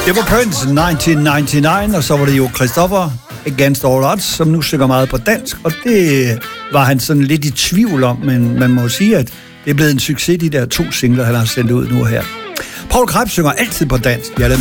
Det var Prince 1999, og så var det jo Christopher Against All Odds, som nu synger meget på dansk, og det var han sådan lidt i tvivl om, men man må sige, at det er blevet en succes, de der 2 singler, han har sendt ud nu her. Poul Krebs synger altid på dansk.